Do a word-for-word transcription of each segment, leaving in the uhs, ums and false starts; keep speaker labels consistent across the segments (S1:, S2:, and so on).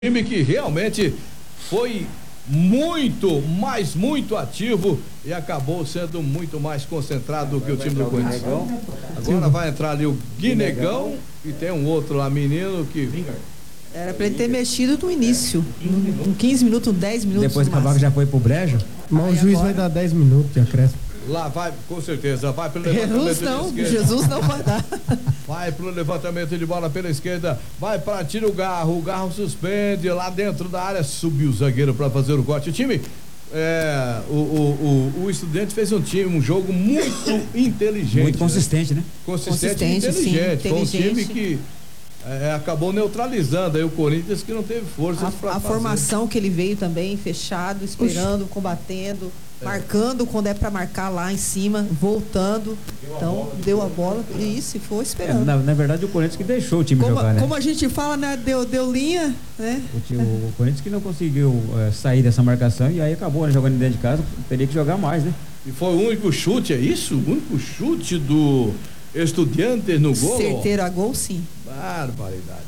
S1: Time que realmente foi muito, mas muito ativo e acabou sendo muito mais concentrado do que o time do Corinthians. Agora vai entrar ali o Guinegão e tem um outro lá, menino que...
S2: Era pra ele ter mexido no início, em quinze minutos, dez minutos.
S3: Depois que o Cavaco já foi pro brejo,
S4: mas o juiz agora vai dar dez minutos de acréscimo.
S1: Lá vai, com certeza, vai pelo
S2: levantamento
S1: Jesus não,
S2: de esquerda. Jesus não vai dar.
S1: Vai pro levantamento de bola pela esquerda, vai para tira o Garro, o Garro suspende lá dentro da área, subiu o zagueiro para fazer o corte. O time, é, o, o, o, o Estudante fez um time, um jogo muito inteligente.
S3: Muito consistente, né?
S1: né? Consistente,
S2: consistente
S1: e inteligente.
S2: Sim,
S1: Foi um
S2: inteligente.
S1: time que é, acabou neutralizando aí o Corinthians, que não teve forças para
S2: fazer. A formação que ele veio também, fechado, esperando, Oxi. combatendo. É. Marcando quando é para marcar lá em cima, voltando. Deu então, a deu a bola e isso, foi esperando.
S3: É, na, na verdade, o Corinthians que deixou o time
S2: como,
S3: jogar, né?
S2: Como a gente fala, né? Deu, deu linha, né?
S3: O, o Corinthians que não conseguiu é, sair dessa marcação e aí acabou né, jogando dentro de casa, teria que jogar mais, né?
S1: E foi o único chute, é isso? O único chute do Estudiantes no gol?
S2: Certeiro a gol, sim.
S1: Barbaridade.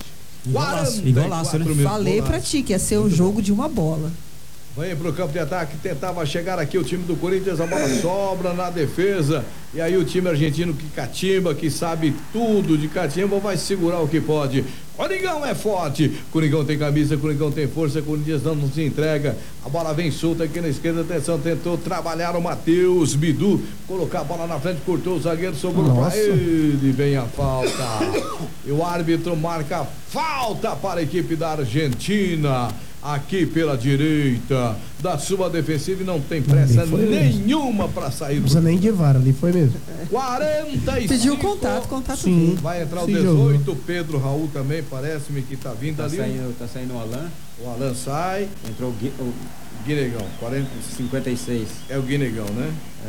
S3: Igualaço, né?
S2: Falei pra ti que ia ser o jogo de uma bola.
S1: Vem pro campo de ataque, tentava chegar aqui o time do Corinthians, a bola sobra na defesa, e aí o time argentino que catimba, que sabe tudo de catimba, vai segurar o que pode. Coringão é forte, Coringão tem camisa, Coringão tem força, Corinthians não, não se entrega, a bola vem solta aqui na esquerda, atenção, tentou trabalhar o Matheus Bidu, colocar a bola na frente, cortou o zagueiro, sobrou para ele, vem a falta, e o árbitro marca falta para a equipe da Argentina. Aqui pela direita da sua defensiva e não tem pressa nenhuma para sair.
S4: Não precisa nem de vara, ali foi mesmo.
S1: quarenta e cinco.
S2: Pediu contato, contato
S4: Sim.
S2: dele.
S1: Vai entrar o dezoito, Pedro Raul também, parece-me que tá vindo
S3: tá
S1: ali.
S3: Saindo, tá saindo o Alan.
S1: O Alan sai.
S3: Entrou o, Gui, o
S1: Guinegão, quarenta,
S3: cinquenta e seis.
S1: É o Guinegão, né?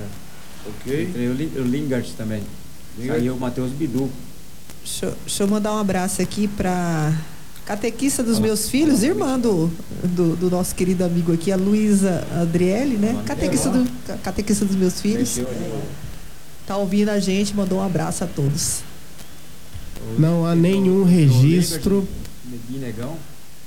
S3: É.
S1: Ok.
S3: Entrei o, o Lingard também. Lingard. Saiu o Matheus Bidu.
S2: Deixa, deixa eu mandar um abraço aqui para catequista dos meus filhos, irmã do, do, do nosso querido amigo aqui, a Luísa Adriele, né? Catequista, do, catequista dos meus filhos. Tá ouvindo a gente, mandou um abraço a todos.
S4: Não há nenhum registro.
S3: Guinegão.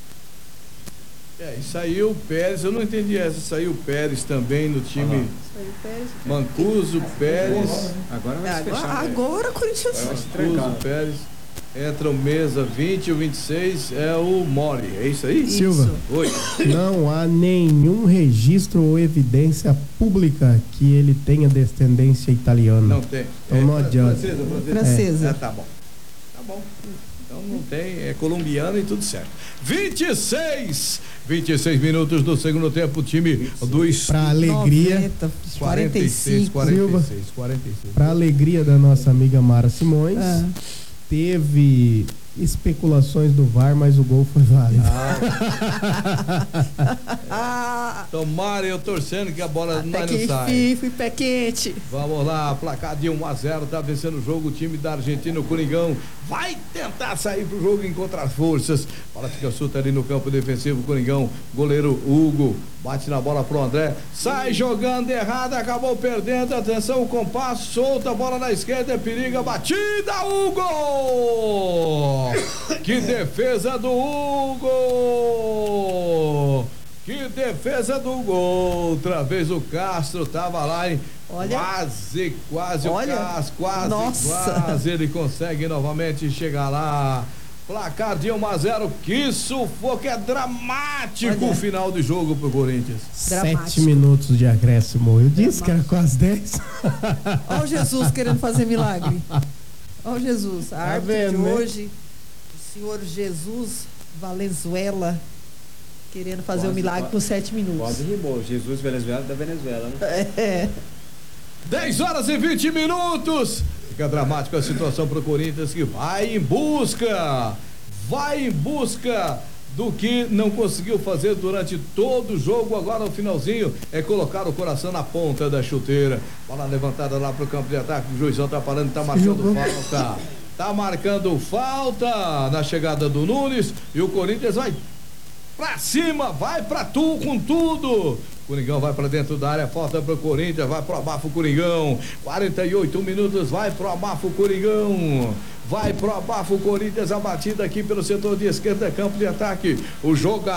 S1: É, e saiu o Pérez, eu não entendi essa, saiu o Pérez também no time.
S2: Saiu o Pérez.
S1: Mancuso, Pérez.
S3: Agora vai se
S2: agora,
S3: fechar.
S2: Agora o Corinthians.
S1: Mancuso, Pérez. Entra o mesa vinte, o vinte e seis é o Mori, é isso aí?
S4: Silva.
S1: Oi.
S4: Não há nenhum registro ou evidência pública que ele tenha descendência italiana.
S1: Não tem.
S4: Então
S1: é,
S4: não adianta.
S1: Francesa, francesa.
S2: Francesa.
S1: É, tá bom. Tá bom. Então não tem, é colombiano e tudo certo. vinte e seis, vinte e seis minutos do segundo tempo, o time do
S4: Pra alegria.
S2: noventa, quarenta e cinco.
S1: quarenta e seis, quarenta e seis.
S4: Pra alegria da nossa amiga Mara Simões.
S2: Ah.
S4: Teve especulações do V A R, mas o gol foi válido.
S1: Ah. Tomara eu torcendo que a bola não, não sai.
S2: Fui, fui pé quente.
S1: Vamos lá, placar de um a zero, tá vencendo o jogo o time da Argentina, o Coringão vai tentar sair pro jogo e encontrar forças. Bola fica solta ali no campo defensivo, Coringão, goleiro Hugo, bate na bola pro André, sai jogando errado, acabou perdendo, atenção, o compasso, solta a bola na esquerda, periga, batida, Hugo! Que defesa do Hugo! Que defesa do gol! Outra vez o Castro tava lá, hein?
S2: Olha,
S1: quase, quase
S2: olha,
S1: o Castro, quase,
S2: nossa.
S1: quase ele consegue novamente chegar lá. Placar de um a zero, que sufoco, é dramático
S2: olha.
S1: O final de jogo pro Corinthians.
S2: Dramático.
S4: Sete minutos de acréscimo. Eu disse que era quase dez.
S2: Olha o Jesus querendo fazer milagre. Olha o Jesus, a
S4: Tá
S2: árbitro
S4: vendo,
S2: de
S4: né?
S2: hoje, o senhor Jesus Valenzuela, querendo fazer
S3: Quase,
S2: um milagre
S3: quase,
S2: por sete minutos.
S3: Quase rimou. Jesus Venezuela da Venezuela, né?
S2: É.
S1: dez horas e vinte minutos. Fica dramática a situação pro Corinthians, que vai em busca, vai em busca do que não conseguiu fazer durante todo o jogo. Agora no finalzinho é colocar o coração na ponta da chuteira. Bola levantada lá pro campo de ataque, o juizão tá parando, tá marcando falta. Tá marcando falta na chegada do Nunes e o Corinthians vai pra cima, vai pra tu com tudo. Coringão vai pra dentro da área, falta pro Corinthians, vai pro abafo Coringão. quarenta e oito minutos, vai pro abafo Coringão. vai pro abafo, o Corinthians, a batida aqui pelo setor de esquerda, campo de ataque. O jogo